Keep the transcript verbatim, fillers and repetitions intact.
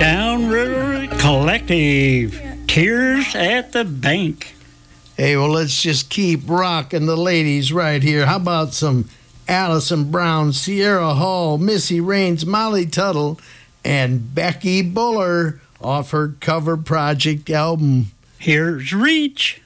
Downriver Collective, Tears at the Bank. Hey, well, let's just keep rocking the ladies right here. How about some Allison Brown, Sierra Hall, Missy Raines, Molly Tuttle, and Becky Buller off her cover project album. Here's Reach.